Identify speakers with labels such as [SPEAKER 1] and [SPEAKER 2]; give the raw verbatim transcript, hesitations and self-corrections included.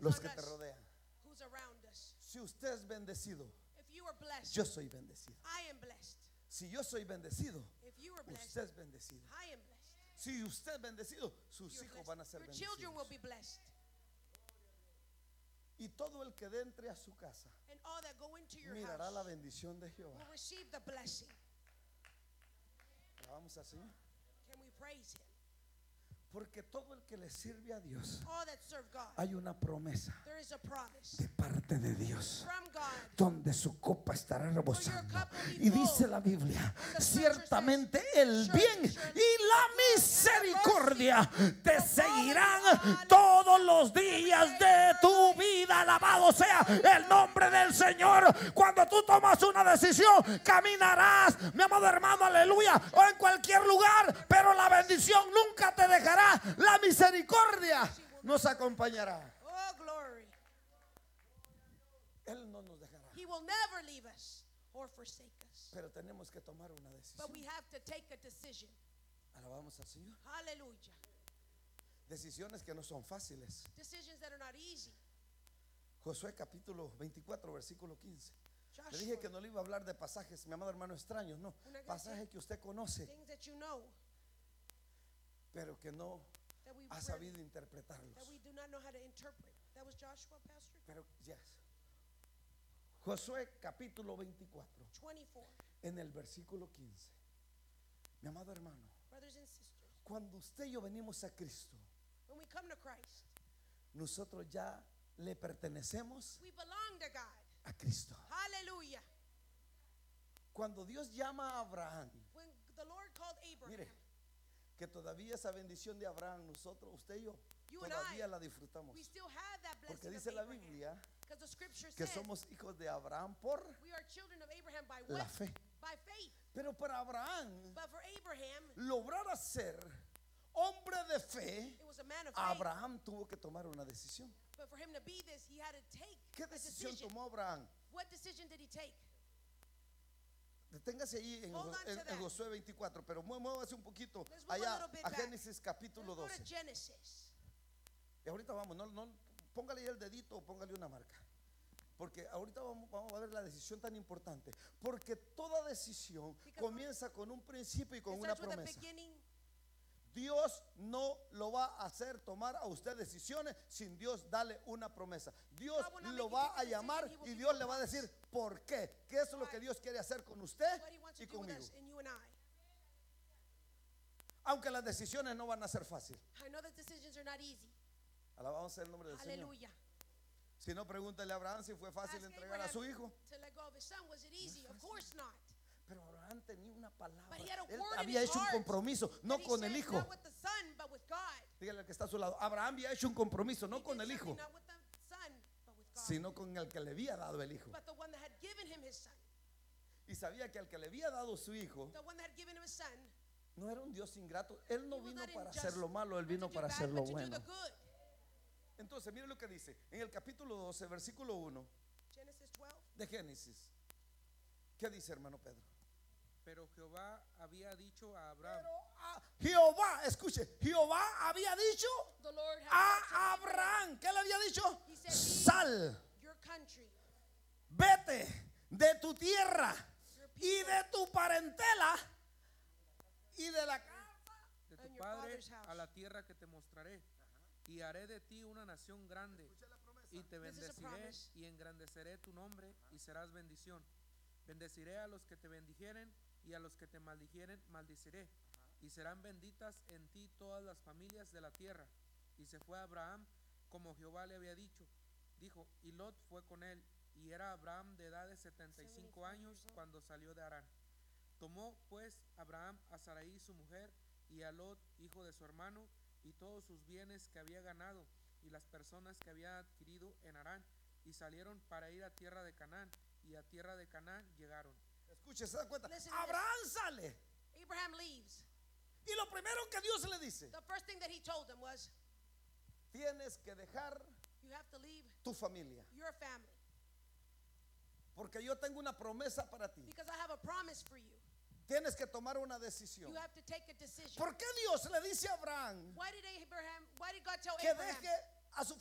[SPEAKER 1] los
[SPEAKER 2] on
[SPEAKER 1] que te
[SPEAKER 2] us,
[SPEAKER 1] rodean.
[SPEAKER 2] who's around us.
[SPEAKER 1] Si usted es bendecido,
[SPEAKER 2] If you are blessed,
[SPEAKER 1] yo soy bendecido.
[SPEAKER 2] I am blessed.
[SPEAKER 1] Si yo soy bendecido,
[SPEAKER 2] If you are blessed,
[SPEAKER 1] usted es bendecido.
[SPEAKER 2] I am blessed.
[SPEAKER 1] Si usted es bendecido, sus
[SPEAKER 2] You're
[SPEAKER 1] hijos
[SPEAKER 2] blessed.
[SPEAKER 1] van a ser
[SPEAKER 2] Your children will
[SPEAKER 1] bendecidos.
[SPEAKER 2] be blessed.
[SPEAKER 1] Y todo el que entre a su casa
[SPEAKER 2] And all that go into your
[SPEAKER 1] mirará la
[SPEAKER 2] house
[SPEAKER 1] bendición de Jehová.
[SPEAKER 2] will receive the blessing.
[SPEAKER 1] Vamos al Señor.
[SPEAKER 2] Can we praise him?
[SPEAKER 1] Porque todo el que le sirve a Dios,
[SPEAKER 2] All that serve God,
[SPEAKER 1] hay una promesa
[SPEAKER 2] there is a promise
[SPEAKER 1] de parte de Dios,
[SPEAKER 2] from God.
[SPEAKER 1] donde su copa estará rebosando. Y dice la Biblia, ciertamente el bien y la misericordia te seguirán todos los días de tu vida. Alabado sea el nombre del Señor. Cuando tú tomas una decisión, caminarás, mi amado hermano, aleluya, o en cualquier lugar, pero la bendición nunca te dejará. La misericordia nos acompañará.
[SPEAKER 2] Oh, glory.
[SPEAKER 1] Él no nos dejará.
[SPEAKER 2] He will never leave us or forsake us.
[SPEAKER 1] Pero tenemos que tomar una
[SPEAKER 2] But
[SPEAKER 1] decisión.
[SPEAKER 2] we have to take a decision.
[SPEAKER 1] Alabamos al Señor.
[SPEAKER 2] Hallelujah.
[SPEAKER 1] Decisiones que no son fáciles.
[SPEAKER 2] Decisions that are not easy.
[SPEAKER 1] Josué capítulo veinticuatro, versículo quince. Le
[SPEAKER 2] Joshua,
[SPEAKER 1] dije que no le iba a hablar de pasajes, mi amado hermano, extraños, no.
[SPEAKER 2] Una canción.
[SPEAKER 1] Pasajes que usted conoce,
[SPEAKER 2] things that you know
[SPEAKER 1] pero que no
[SPEAKER 2] that we
[SPEAKER 1] ha
[SPEAKER 2] read,
[SPEAKER 1] sabido interpretarlos.
[SPEAKER 2] that we do not know how to interpret. That was Joshua, Pastor?
[SPEAKER 1] Pero, yes. Josué capítulo veinticuatro,
[SPEAKER 2] twenty-four.
[SPEAKER 1] en el versículo quince. Mi amado hermano,
[SPEAKER 2] Brothers and sisters,
[SPEAKER 1] cuando usted y yo venimos a Cristo,
[SPEAKER 2] when we come to Christ,
[SPEAKER 1] nosotros ya le pertenecemos
[SPEAKER 2] we belong to God.
[SPEAKER 1] a Cristo.
[SPEAKER 2] Hallelujah.
[SPEAKER 1] Cuando Dios llama a Abraham,
[SPEAKER 2] When the Lord called Abraham,
[SPEAKER 1] mire, que todavía esa bendición de Abraham, nosotros, usted y yo,
[SPEAKER 2] You and
[SPEAKER 1] todavía
[SPEAKER 2] I,
[SPEAKER 1] la disfrutamos.
[SPEAKER 2] we still have that
[SPEAKER 1] Porque
[SPEAKER 2] blessing
[SPEAKER 1] dice
[SPEAKER 2] of
[SPEAKER 1] la
[SPEAKER 2] Abraham.
[SPEAKER 1] Biblia
[SPEAKER 2] Because the scripture
[SPEAKER 1] que
[SPEAKER 2] says
[SPEAKER 1] somos hijos de Abraham por
[SPEAKER 2] we are children of Abraham by
[SPEAKER 1] la
[SPEAKER 2] what?
[SPEAKER 1] fe.
[SPEAKER 2] By faith.
[SPEAKER 1] Pero para Abraham,
[SPEAKER 2] But for Abraham,
[SPEAKER 1] lograr ser hombre de fe,
[SPEAKER 2] it was a man of faith.
[SPEAKER 1] Abraham tuvo que tomar una decisión.
[SPEAKER 2] But for him to be this, he had to take
[SPEAKER 1] ¿Qué
[SPEAKER 2] a
[SPEAKER 1] decisión
[SPEAKER 2] decision.
[SPEAKER 1] tomó Abraham?
[SPEAKER 2] What decision did he take?
[SPEAKER 1] Deténgase ahí en,
[SPEAKER 2] Hold on
[SPEAKER 1] en-
[SPEAKER 2] to
[SPEAKER 1] en
[SPEAKER 2] that.
[SPEAKER 1] Josué veinticuatro, pero mue- muévase un poquito
[SPEAKER 2] Let's move a
[SPEAKER 1] allá
[SPEAKER 2] little bit
[SPEAKER 1] a
[SPEAKER 2] back.
[SPEAKER 1] Génesis capítulo
[SPEAKER 2] Let's go to
[SPEAKER 1] doce.
[SPEAKER 2] Genesis.
[SPEAKER 1] Y ahorita vamos, no, no, póngale ahí el dedito o póngale una marca. Porque ahorita vamos, vamos a ver la decisión tan importante. Porque toda decisión
[SPEAKER 2] Because
[SPEAKER 1] comienza con un principio y con
[SPEAKER 2] It
[SPEAKER 1] una
[SPEAKER 2] starts with a
[SPEAKER 1] promesa.
[SPEAKER 2] beginning.
[SPEAKER 1] Dios no lo va a hacer tomar a usted decisiones sin Dios darle una promesa. Dios
[SPEAKER 2] God will not
[SPEAKER 1] lo
[SPEAKER 2] make you
[SPEAKER 1] va
[SPEAKER 2] take a
[SPEAKER 1] a llamar
[SPEAKER 2] decision, he will
[SPEAKER 1] y
[SPEAKER 2] give
[SPEAKER 1] Dios
[SPEAKER 2] you
[SPEAKER 1] le
[SPEAKER 2] a
[SPEAKER 1] va a
[SPEAKER 2] promise.
[SPEAKER 1] decir por qué. ¿Qué es lo que
[SPEAKER 2] Why?
[SPEAKER 1] Dios quiere hacer con usted
[SPEAKER 2] What he wants to
[SPEAKER 1] y
[SPEAKER 2] do with
[SPEAKER 1] conmigo?
[SPEAKER 2] us and you and I.
[SPEAKER 1] Aunque las decisiones no van a ser fáciles.
[SPEAKER 2] I know that decisions are not easy.
[SPEAKER 1] Alabamos el nombre del Señor.
[SPEAKER 2] Hallelujah.
[SPEAKER 1] Si no, pregúntale a Abraham si fue fácil
[SPEAKER 2] Ask
[SPEAKER 1] entregar a
[SPEAKER 2] Abraham
[SPEAKER 1] su hijo.
[SPEAKER 2] to let go of his son. Was it easy? Of course not.
[SPEAKER 1] Pero Abraham tenía una palabra.
[SPEAKER 2] But he had a
[SPEAKER 1] Él
[SPEAKER 2] word in
[SPEAKER 1] había
[SPEAKER 2] his
[SPEAKER 1] hecho un
[SPEAKER 2] heart
[SPEAKER 1] compromiso, no
[SPEAKER 2] And he
[SPEAKER 1] con
[SPEAKER 2] said,
[SPEAKER 1] el hijo.
[SPEAKER 2] Not with the son, but with God.
[SPEAKER 1] Dígale al que está a su lado. Abraham había hecho un compromiso, no
[SPEAKER 2] He
[SPEAKER 1] con
[SPEAKER 2] did
[SPEAKER 1] el
[SPEAKER 2] something
[SPEAKER 1] hijo,
[SPEAKER 2] Not with the son, but with God.
[SPEAKER 1] sino con el que le había dado el hijo.
[SPEAKER 2] But the one that had given him his son.
[SPEAKER 1] Y sabía que al que le había dado su hijo
[SPEAKER 2] The one that had given him his son.
[SPEAKER 1] no era un Dios ingrato. Él no
[SPEAKER 2] he was
[SPEAKER 1] vino
[SPEAKER 2] not
[SPEAKER 1] para
[SPEAKER 2] unjust,
[SPEAKER 1] hacer lo malo, él
[SPEAKER 2] not
[SPEAKER 1] vino
[SPEAKER 2] to do
[SPEAKER 1] para
[SPEAKER 2] bad,
[SPEAKER 1] hacer lo
[SPEAKER 2] but to do
[SPEAKER 1] bueno.
[SPEAKER 2] the good.
[SPEAKER 1] Entonces, mire lo que dice en el capítulo doce, versículo uno
[SPEAKER 2] Genesis twelve.
[SPEAKER 1] de Génesis. ¿Qué dice, hermano Pedro?
[SPEAKER 3] Pero Jehová había dicho a Abraham,
[SPEAKER 1] Pero a Jehová, escuche, Jehová había dicho
[SPEAKER 2] The Lord had
[SPEAKER 1] a
[SPEAKER 2] said to
[SPEAKER 1] Abraham, ¿qué le había dicho?
[SPEAKER 2] He said,
[SPEAKER 1] Sal,
[SPEAKER 2] your country,
[SPEAKER 1] vete de tu tierra
[SPEAKER 2] your
[SPEAKER 1] y
[SPEAKER 2] people,
[SPEAKER 1] de tu parentela y de la casa.
[SPEAKER 3] de tu
[SPEAKER 2] And your
[SPEAKER 3] padre
[SPEAKER 2] father's house.
[SPEAKER 3] a la tierra que te mostraré, y haré de ti una nación grande, y te
[SPEAKER 2] This is a
[SPEAKER 3] bendeciré
[SPEAKER 2] promise.
[SPEAKER 3] y engrandeceré tu nombre, y serás bendición. Bendeciré a los que te bendijeren, y a los que te maldijeren maldiciré, y serán benditas en ti todas las familias de la tierra. Y se fue Abraham como Jehová le había dicho. Dijo, y Lot fue con él, y era Abraham de edad de setenta y cinco años cuando salió de Harán. Tomó pues Abraham a Sarai su mujer, y a Lot hijo de su hermano, y todos sus bienes que había ganado, y las personas que había adquirido en Harán, y salieron para ir a tierra de Canaán, y a tierra de Canaán llegaron.
[SPEAKER 1] Escuche, se da cuenta.
[SPEAKER 2] Listen to
[SPEAKER 1] Abraham sale
[SPEAKER 2] Abraham leaves.
[SPEAKER 1] y lo primero que Dios le dice:
[SPEAKER 2] The first thing that he told him was,
[SPEAKER 1] tienes que dejar
[SPEAKER 2] you have to leave
[SPEAKER 1] tu familia,
[SPEAKER 2] your family
[SPEAKER 1] porque yo tengo una promesa para ti.
[SPEAKER 2] because I have a promise for you.
[SPEAKER 1] Tienes que tomar una decisión.
[SPEAKER 2] You have to take a decision.
[SPEAKER 1] ¿Por qué Dios le dice a Abraham
[SPEAKER 2] Why did Abraham, why did God tell
[SPEAKER 1] que
[SPEAKER 2] Abraham
[SPEAKER 1] deje a su